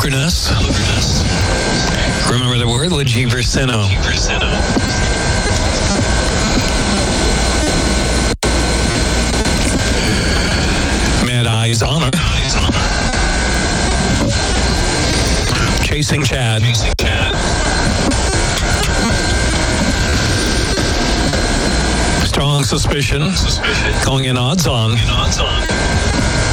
Wilderness. Remember the word? Legit Versino. Mad Eyes Honor. Chasing Chad. Strong Suspicion. Going in odds on.